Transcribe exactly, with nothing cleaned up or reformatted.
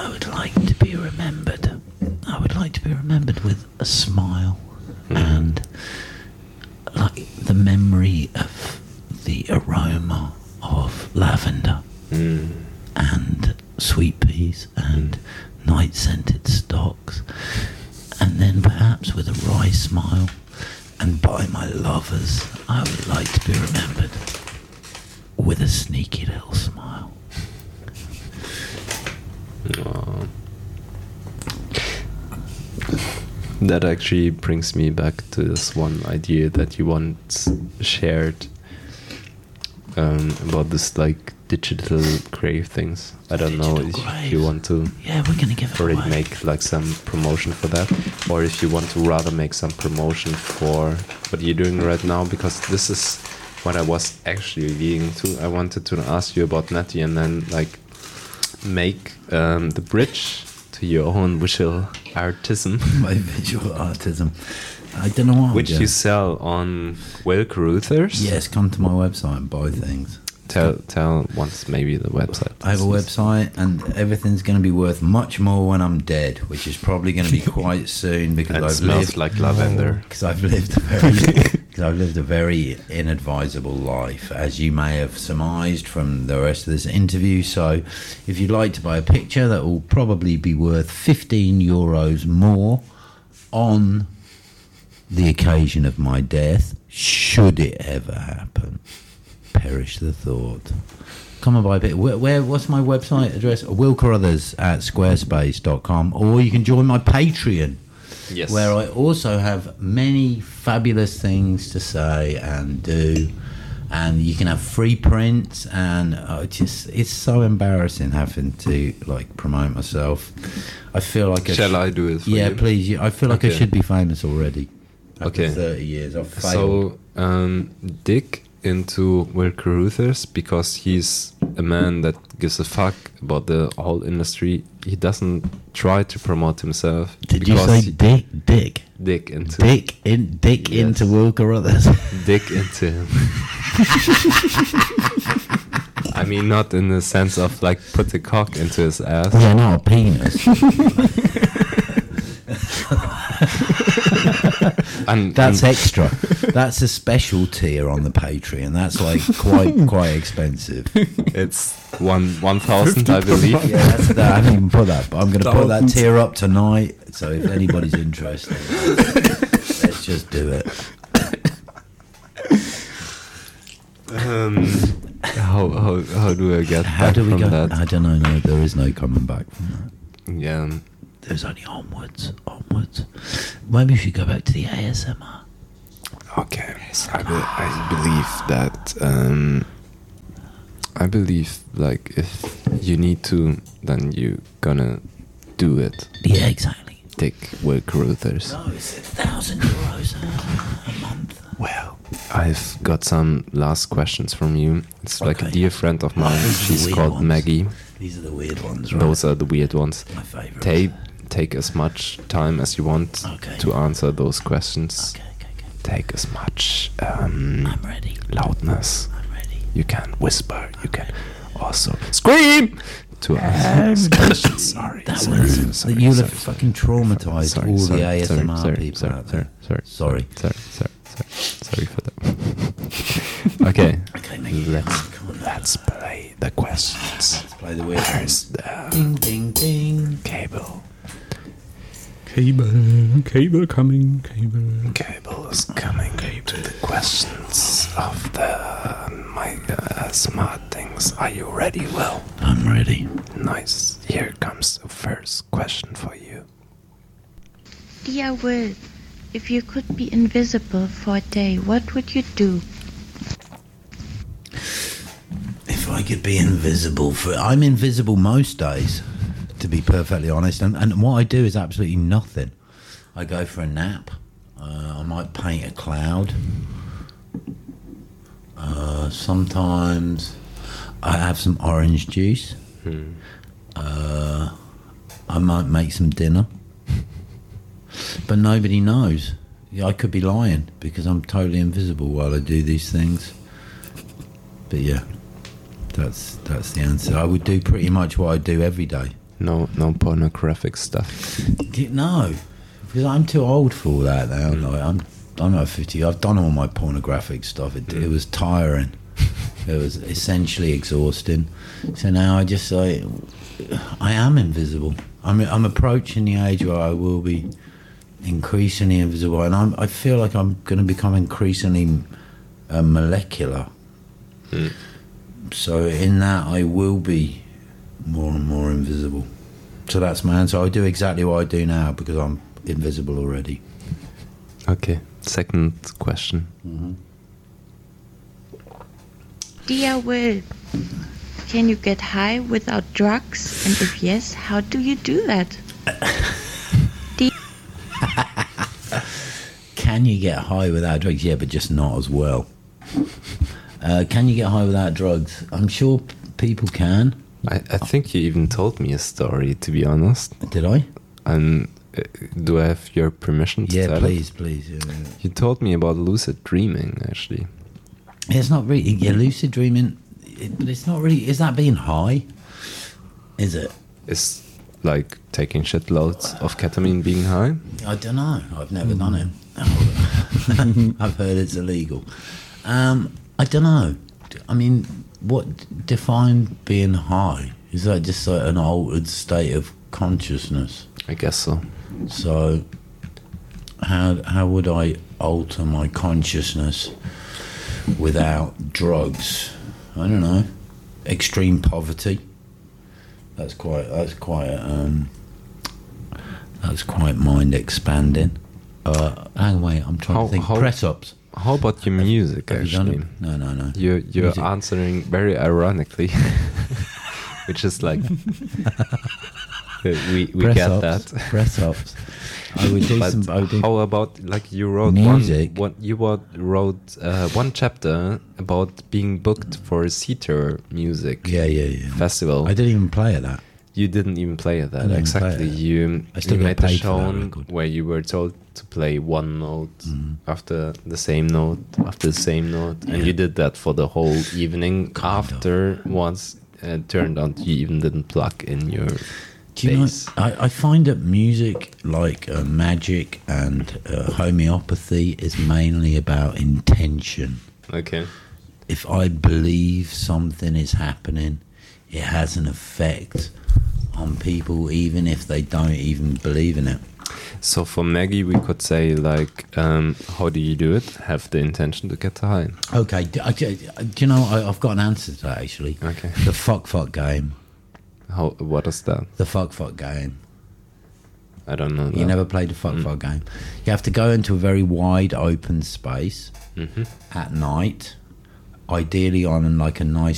I would like to be remembered. I would like to be remembered with a smile mm. and like the memory of the aroma of lavender mm. and sweet peas and mm. night-scented stocks, and then perhaps with a wry smile, and by my lovers, I would like to be remembered with a sneaky little smile. Aww. That actually brings me back to this one idea that you once shared um, about this like digital grave things. I don't digital know if grave. you want to yeah, we're gonna give it already away. make like some promotion for that, or if you want to rather make some promotion for what you're doing right now, because this is what I was actually leading to. I wanted to ask you about Netty and then like make um, the bridge to your own visual artism. My visual artism. I don't know what. Which you sell on Will Caruthers. Yes, come to my website and buy things. Tell tell once maybe the website. I have a website, and everything's going to be worth much more when I'm dead, which is probably going to be quite soon because it I've smells lived like lavender. Because I've lived a very, because I've lived a very inadvisable life, as you may have surmised from the rest of this interview. So, if you'd like to buy a picture, that will probably be worth fifteen euros more on the occasion of my death, should it ever happen. Perish the thought. Come and buy a bit. Where, where? What's my website address? Will Caruthers at squarespace dot com, or you can join my Patreon. Yes. Where I also have many fabulous things to say and do, and you can have free prints. And uh, it's just it's so embarrassing having to like promote myself. I feel like shall I, sh- I do it? For yeah, you? please. I feel like okay. I should be famous already. After okay. thirty years, I've failed. So um, dig into Will Caruthers because he's a man that gives a fuck about the whole industry. He doesn't try to promote himself. Did you say dick? Dick. Dig into. Dick in. Dick yes. into Will Caruthers. Dig into him. I mean, not in the sense of like put a cock into his ass. Yeah, not a penis. and, That's and extra. That's a special tier on the Patreon. That's like quite quite expensive. It's one one thousand, I believe. Yeah, that's that. I haven't even put that, but I'm going to put that tier up tonight. So if anybody's interested, let's just do it. Um, how how how do I get How back do we from go? that? I don't know. No, there is no coming back from that. Yeah. There's only onwards, onwards. Maybe we should go back to the A S M R. Okay, I, be, I believe that um, I believe like if you need to, then you gonna do it. Yeah, exactly. Take Will Caruthers. No, it's a thousand euros a, a month. Well, I've got some last questions from you. It's like Okay. a dear friend of mine. These are the She's weird called ones. Maggie. These are the weird ones, right? Those are the weird ones. My favourite. Take take as much time as you want Okay. to answer those questions. Okay, okay, okay. Take as much um, I'm ready. loudness. I'm ready. You can whisper. You can also scream to answer questions. Sorry, That sorry, was sorry, sorry, you'll sorry, have fucking traumatized sorry, all sorry, the A S M R sorry, people sorry, out there. sorry, Sorry. sorry, sorry, sorry, sorry for that. Okay, Okay, make it let's come on. let's play the questions. Let's play the weird There's ones. the Ding, ding, ding. cable. Cable, cable coming, cable. Cable is coming to the questions of the my uh, smart things. Are you ready, Will? I'm ready. Nice. Here comes the first question for you. Dear Will, if you could be invisible for a day, what would you do? If I could be invisible for... I'm invisible most days, to be perfectly honest. And, and what I do is absolutely nothing. I go for a nap. Uh, I might paint a cloud. Uh, sometimes I have some orange juice. Hmm. Uh, I might make some dinner. But nobody knows. Yeah, I could be lying because I'm totally invisible while I do these things. But yeah, that's that's the answer. I would do pretty much what I do every day. No, no pornographic stuff. No, because I'm too old for all that now. Like, I'm, I'm not fifty. I've done all my pornographic stuff. It, Mm. it was tiring. It was essentially exhausting. So now I just like, I am invisible. I'm, I'm approaching the age where I will be increasingly invisible, and I'm, I feel like I'm going to become increasingly uh, molecular. Mm. So in that, I will be more and more invisible. So that's my answer. I do exactly what I do now because I'm invisible already. Okay. Second question. Mm-hmm. Dear Will, can you get high without drugs? And if yes, how do you do that? Can you get high without drugs? Yeah, but just not as well. Uh, can you get high without drugs? I'm sure p- people can. I, I think you even told me a story, to be honest. Did I? And uh, do I have your permission to Yeah, tell please, please. Yeah, yeah. it? You told me about lucid dreaming, actually. It's not really. Yeah, lucid dreaming, it, but it's not really. Is that being high? Is it? Is like taking shitloads of ketamine being high? I don't know. I've never done it. I've heard it's illegal. Um, I don't know. I mean, what define being high? Is that just like an altered state of consciousness? I guess so. So, how how would I alter my consciousness without drugs? I don't know. Extreme poverty. That's quite. That's quite. Um, that's quite mind expanding. Uh, hang on, wait. I'm trying How- to think. how- Press ups. How about your music, Have you done actually? it? No, no, no. You're, you're Music. answering very ironically, which is like, we, we Press get ups. that. Press ups. I would do But some. I would do, how about like you wrote Music? one, one you wrote, wrote uh, one chapter about being booked for a theater music yeah, yeah, yeah. festival. I didn't even play at that. You didn't even play at I that. didn't play Exactly. it. You, I still you got made a paid for that show record. where you were told to play one note Mm. after the same note after the same note, and Yeah. you did that for the whole evening. Kind of. After once it turned out you even didn't plug in your Do you know, bass. I, I find that music, like uh, magic and uh, homeopathy, is mainly about intention. Okay. If I believe something is happening, it has an effect on people, even if they don't even believe in it. So for Maggie, we could say like, um, how do you do it? Have the intention to get high. Okay, do, I- do you know, I, I've got an answer to that, actually. Okay. The fuck fuck game. How? What is that? The fuck fuck game. I don't know. You never played the fuck Mm. fuck game. You have to go into a very wide open space hmm at night, ideally on like a nice